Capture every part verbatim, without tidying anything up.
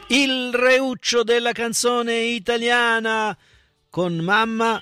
il reuccio della canzone italiana con mamma.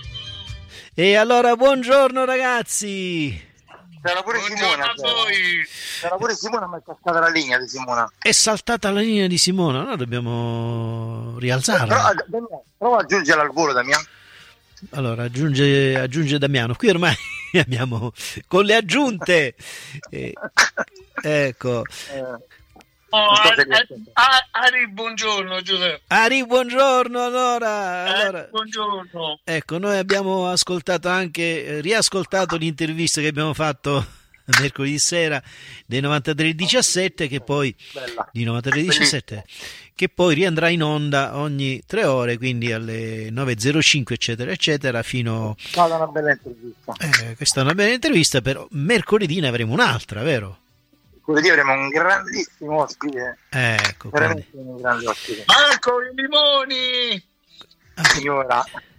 E allora buongiorno ragazzi. C'era pure Buongiorno Simona, a voi. c'era pure Simona, ma è cascata la linea di Simona. È saltata la linea di Simona, noi dobbiamo rialzarla. Però, Damiano, prova ad aggiungerla al volo, Damiano. Allora aggiunge, aggiunge Damiano, qui ormai abbiamo con le aggiunte. Eh, ecco. Eh, Oh, non so se Ari, riesco. Ari, buongiorno Giuseppe. Ari, buongiorno allora. Eh, allora. buongiorno. Ecco, noi abbiamo ascoltato anche, eh, riascoltato l'intervista che abbiamo fatto mercoledì sera dei novantatré diciassette, che poi Bella. di novantatré diciassette, che poi riandrà in onda ogni tre ore, quindi alle nove e zero cinque eccetera eccetera fino. È stata una bella intervista. Eh, questa è una bella intervista, però mercoledì ne avremo un'altra, vero? Mercoledì avremo un grandissimo ospite. Ecco, Veramente quindi. un grande ospite. Marco, i limoni. Signora.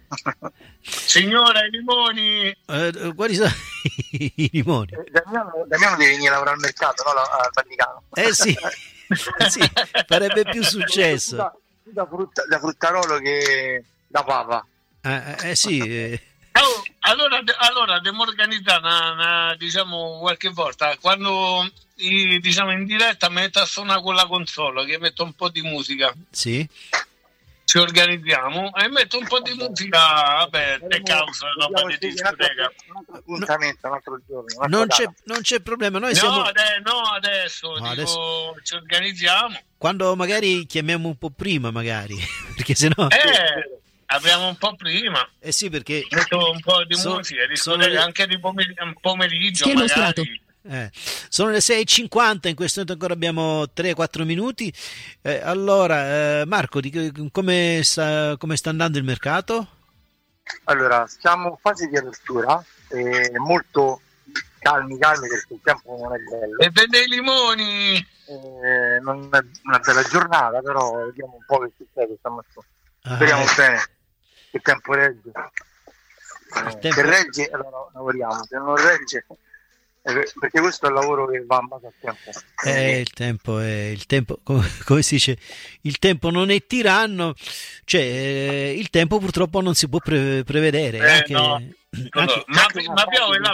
Signora, i limoni. Eh, quali sono i limoni? Eh, Damiano, Damiano deve venire a lavorare al mercato, no? La- Al Vaticano. Eh sì, eh sì, farebbe più successo. Da, da, frutta, da fruttarolo che da papa. Eh, eh, sì, eh, Oh, allora, de- allora dobbiamo organizzare una, una, diciamo qualche volta quando i- diciamo in diretta metto a suonare con la console, che metto un po' di musica, sì. ci organizziamo e metto un po' di musica, vabbè, te causa roba di discoteca. Un altro appuntamento, un altro giorno. un'altra Non data. c'è, non c'è problema, noi No, siamo. ade- no, adesso, No, dico, adesso- ci organizziamo. Quando magari chiamiamo un po' prima, magari, perché sennò. Eh, apriamo un po' prima. Eh sì, perché. Metto un po' di So- musica, discoteca, sono le- anche di pomeriggio, un pomeriggio Schermo magari. Eh, sono le sei e cinquanta, in questo momento ancora abbiamo tre quattro minuti. Eh, allora, eh, Marco, di, che- come, sta, come sta andando il mercato? Allora, siamo in fase di apertura, eh, molto calmi, calmi perché il tempo non è bello. E vende i limoni. Eh, non è una bella giornata, però vediamo un po' che succede stamattina. Ah, Speriamo eh, bene che il tempo regge. Il Eh, tempo- Se regge, allora lavoriamo, se non regge, eh, perché questo è il lavoro che va in base al tempo. eh, il tempo è il tempo, come, come si dice, il tempo non è tiranno, cioè eh, il tempo purtroppo non si può pre- prevedere. Eh, anche, no. anche- Allora, ma, ma piove là